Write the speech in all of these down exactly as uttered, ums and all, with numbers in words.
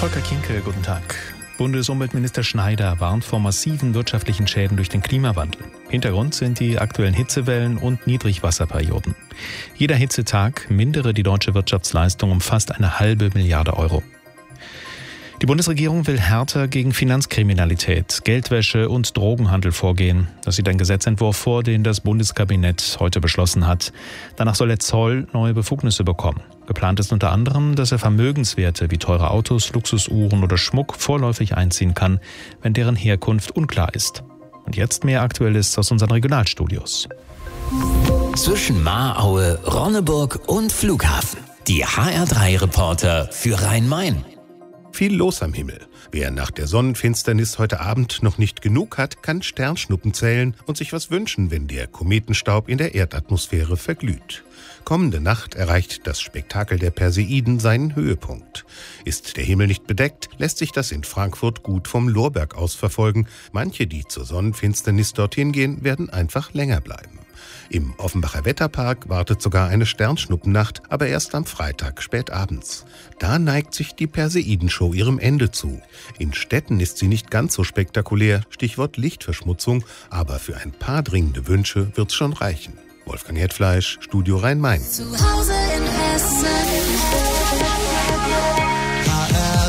Volker Kinke, guten Tag. Bundesumweltminister Schneider warnt vor massiven wirtschaftlichen Schäden durch den Klimawandel. Hintergrund sind die aktuellen Hitzewellen und Niedrigwasserperioden. Jeder Hitzetag mindere die deutsche Wirtschaftsleistung um fast eine halbe Milliarde Euro. Die Bundesregierung will härter gegen Finanzkriminalität, Geldwäsche und Drogenhandel vorgehen. Das sieht ein Gesetzentwurf vor, den das Bundeskabinett heute beschlossen hat. Danach soll der Zoll neue Befugnisse bekommen. Geplant ist unter anderem, dass er Vermögenswerte wie teure Autos, Luxusuhren oder Schmuck vorläufig einziehen kann, wenn deren Herkunft unklar ist. Und jetzt mehr Aktuelles aus unseren Regionalstudios. Zwischen Mahraue, Ronneburg und Flughafen. Die H R drei Reporter für Rhein-Main. Viel los am Himmel. Wer nach der Sonnenfinsternis heute Abend noch nicht genug hat, kann Sternschnuppen zählen und sich was wünschen, wenn der Kometenstaub in der Erdatmosphäre verglüht. Kommende Nacht erreicht das Spektakel der Perseiden seinen Höhepunkt. Ist der Himmel nicht bedeckt, lässt sich das in Frankfurt gut vom Lorberg aus verfolgen. Manche, die zur Sonnenfinsternis dorthin gehen, werden einfach länger bleiben. Im Offenbacher Wetterpark wartet sogar eine Sternschnuppennacht, aber erst am Freitag spätabends. Da neigt sich die Perseidenshow ihrem Ende zu. In Städten ist sie nicht ganz so spektakulär, Stichwort Lichtverschmutzung, aber für ein paar dringende Wünsche wird's schon reichen. Wolfgang Hetfleisch, Studio Rhein-Main. Zu Hause in Hessen. H R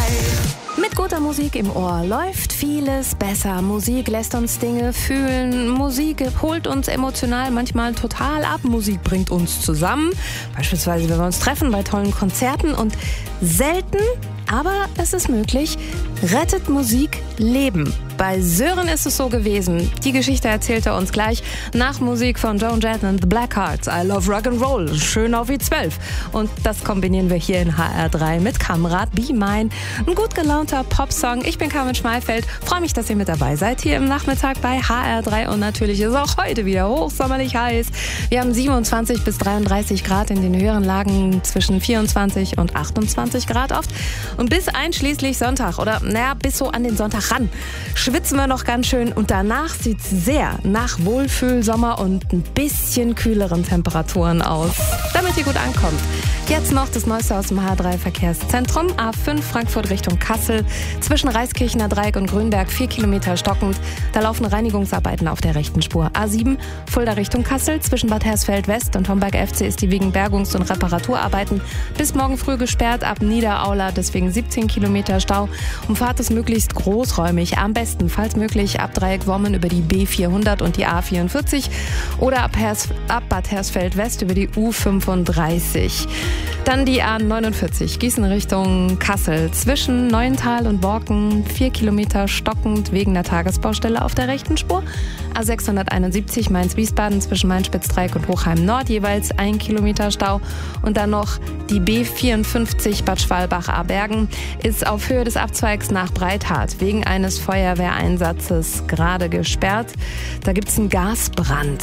drei. Mit guter Musik im Ohr läuft vieles besser. Musik lässt uns Dinge fühlen. Musik holt uns emotional manchmal total ab. Musik bringt uns zusammen. Beispielsweise, wenn wir uns treffen bei tollen Konzerten. Und selten, aber es ist möglich, rettet Musik Leben. Bei Sören ist es so gewesen. Die Geschichte erzählt er uns gleich nach Musik von Joan Jett und The Blackhearts. I Love Rock'n'Roll, schön auf wie zwölf. Und das kombinieren wir hier in H R drei mit Kamerad Be Mine. Ein gut gelaunter Popsong. Ich bin Carmen Schmalfeld. Freue mich, dass ihr mit dabei seid hier im Nachmittag bei H R drei. Und natürlich ist auch heute wieder hochsommerlich heiß. Wir haben siebenundzwanzig bis dreiunddreißig Grad in den höheren Lagen, zwischen vierundzwanzig und achtundzwanzig Grad oft. Und bis einschließlich Sonntag oder naja, bis so an den Sonntag ran, schwitzen wir noch ganz schön und danach sieht es sehr nach Wohlfühlsommer und ein bisschen kühleren Temperaturen aus, damit ihr gut ankommt. Jetzt noch das Neueste aus dem H R drei Verkehrszentrum. A fünf Frankfurt Richtung Kassel. Zwischen Reiskirchener Dreieck und Grünberg vier Kilometer stockend. Da laufen Reinigungsarbeiten auf der rechten Spur. A sieben Fulda Richtung Kassel. Zwischen Bad Hersfeld West und Homberg F C ist die wegen Bergungs- und Reparaturarbeiten bis morgen früh gesperrt. Ab Niederaula deswegen siebzehn Kilometer Stau. Umfahrt es möglichst großräumig. Am besten, falls möglich, ab Dreieck Wommen über die B vierhundert und die A vierundvierzig oder ab, Hers- ab Bad Hersfeld West über die U fünfunddreißig. Dann die A neunundvierzig, Gießen Richtung Kassel. Zwischen Neuental und Borken vier Kilometer stockend wegen der Tagesbaustelle auf der rechten Spur. A sechshunderteinundsiebzig Mainz-Wiesbaden zwischen Mainz-Spitzdreieck und Hochheim Nord jeweils ein Kilometer Stau. Und dann noch die B vierundfünfzig Bad Schwalbach-Abergen ist auf Höhe des Abzweigs nach Breithart wegen eines Feuerwehreinsatzes gerade gesperrt. Da gibt es einen Gasbrand.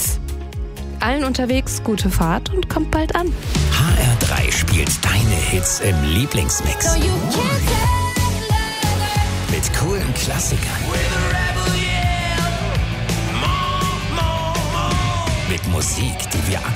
Allen unterwegs gute Fahrt und kommt bald an. H R drei spielt deine Hits im Lieblingsmix. So you can't tell. Mit coolen Klassikern. Mit Musik, die wir